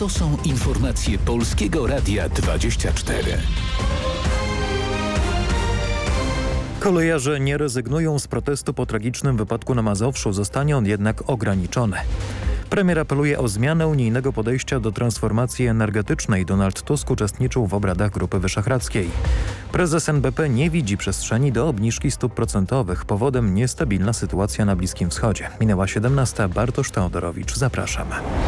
To są informacje Polskiego Radia 24. Kolejarze nie rezygnują z protestu po tragicznym wypadku na Mazowszu. Zostanie on jednak ograniczony. Premier apeluje o zmianę unijnego podejścia do transformacji energetycznej. Donald Tusk uczestniczył w obradach Grupy Wyszehradzkiej. Prezes NBP nie widzi przestrzeni do obniżki stóp procentowych. Powodem niestabilna sytuacja na Bliskim Wschodzie. Minęła 17. Bartosz Teodorowicz. Zapraszam.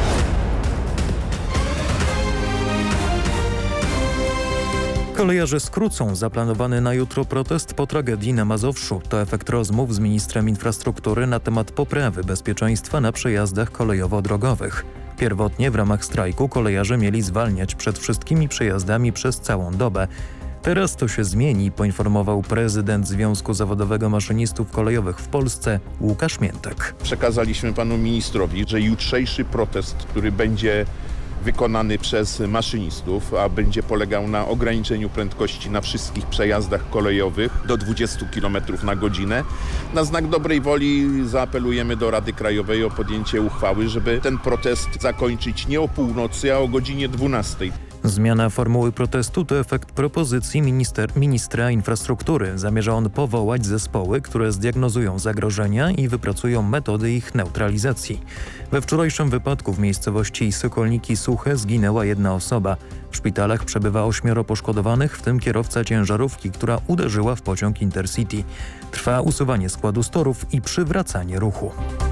Kolejarze skrócą zaplanowany na jutro protest po tragedii na Mazowszu. To efekt rozmów z ministrem infrastruktury na temat poprawy bezpieczeństwa na przejazdach kolejowo-drogowych. Pierwotnie w ramach strajku kolejarze mieli zwalniać przed wszystkimi przejazdami przez całą dobę. Teraz to się zmieni, poinformował prezydent Związku Zawodowego Maszynistów Kolejowych w Polsce Łukasz Miętek. Przekazaliśmy panu ministrowi, że jutrzejszy protest, który będzie wykonany przez maszynistów, a będzie polegał na ograniczeniu prędkości na wszystkich przejazdach kolejowych do 20 km na godzinę. Na znak dobrej woli zaapelujemy do Rady Krajowej o podjęcie uchwały, żeby ten protest zakończyć nie o północy, a o godzinie 12. Zmiana formuły protestu to efekt propozycji ministra infrastruktury. Zamierza on powołać zespoły, które zdiagnozują zagrożenia i wypracują metody ich neutralizacji. We wczorajszym wypadku w miejscowości Sokolniki Suche zginęła jedna osoba. W szpitalach przebywa 8 poszkodowanych, w tym kierowca ciężarówki, która uderzyła w pociąg Intercity. Trwa usuwanie składu z torów i przywracanie ruchu.